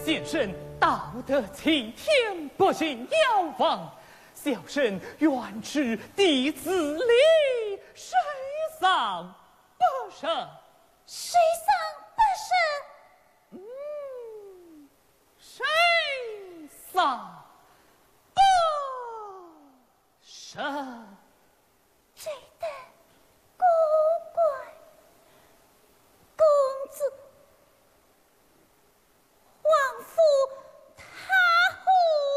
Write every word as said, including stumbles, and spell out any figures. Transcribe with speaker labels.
Speaker 1: 先生道德齐天，不行妖王。小生愿持弟子礼，谁丧不赦？
Speaker 2: 谁丧不赦？
Speaker 1: 嗯，谁丧？